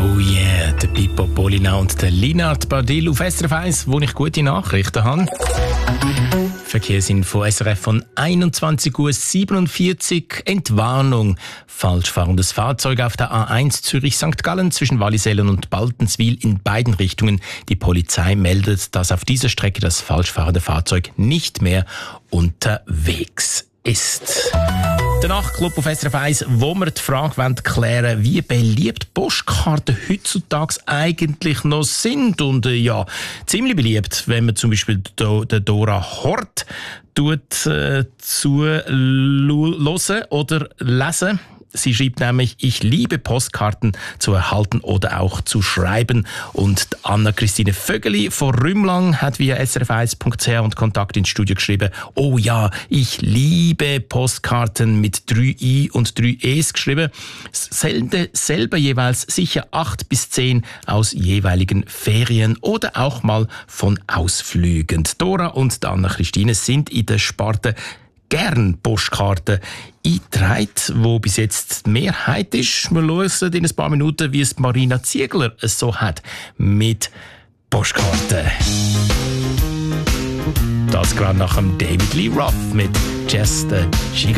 Oh yeah, der Pippo Polina und der Linard Badil auf SRF 1, wo ich gute Nachrichten habe. Verkehrsinfo SRF von 21:47 Uhr. Entwarnung. Falsch fahrendes Fahrzeug auf der A1 Zürich-St. Gallen zwischen Wallisellen und Baltenswil in beiden Richtungen. Die Polizei meldet, dass auf dieser Strecke das falsch fahrende Fahrzeug nicht mehr unterwegs ist. Der Nachtclub auf SRF 1, wo wir die Frage klären wollen, wie beliebt Postkarten heutzutage eigentlich noch sind. Und ja, ziemlich beliebt, wenn man zum Beispiel der Dora Hort zuhören oder lesen. Sie schreibt nämlich, ich liebe Postkarten zu erhalten oder auch zu schreiben. Und Anna-Christine Vögeli von Rümlang hat via srf1.ch und Kontakt ins Studio geschrieben, oh ja, ich liebe Postkarten mit 3 I und 3 Es geschrieben. Selber jeweils sicher 8 bis 10 aus jeweiligen Ferien oder auch mal von Ausflügen. Dora und Anna-Christine sind in der Sparte gern Postkarten eingetragen, wo bis jetzt die Mehrheit ist. Wir hören in ein paar Minuten, wie es Marina Ziegler so hat mit Postkarten. Das gerade nach dem David Lee Roth mit Just a Jiggle.